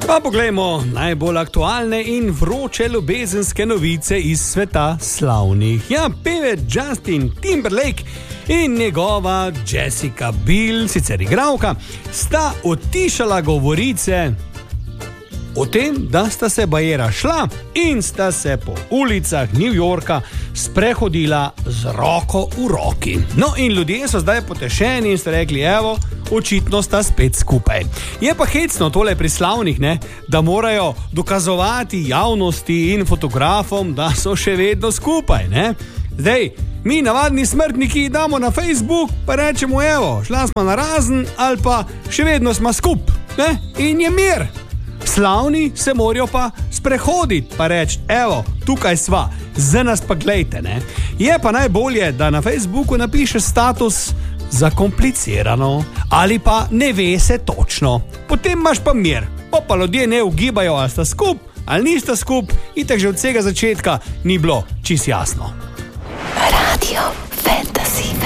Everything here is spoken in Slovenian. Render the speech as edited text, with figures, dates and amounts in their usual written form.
Pa poglejmo najbolj aktualne in vroče ljubezenske novice iz sveta slavnih. Ja, pevec Justin Timberlake in njegova Jessica Biel, sicer igralka, sta utišala govorice o tem, da sta se bajera šla in sta se po ulicah New Yorka sprehodila z roko v roki. No in ljudje so zdaj potešeni in so rekli, evo, očitno sta spet skupaj. Je pa hecno tole pri slavnih, ne, da morajo dokazovati javnosti in fotografom, da so še vedno skupaj, ne. Zdaj, mi navadni smrtniki damo na Facebook, pa rečemo, evo, šla smo na razen ali pa še vedno smo skup, ne, in je mir. Slavni se morajo pa sprehoditi, pa reči, evo, tukaj sva, za nas pa glejte, ne. Je pa najbolje, da na Facebooku napišeš status zakomplicirano ali pa ne ve se točno. Potem imaš pa mir, pa ljudje ne ugibajo, ali sta skup, ali nista skup, itak že od vsega začetka ni bilo čisto jasno. Radio Fantasy.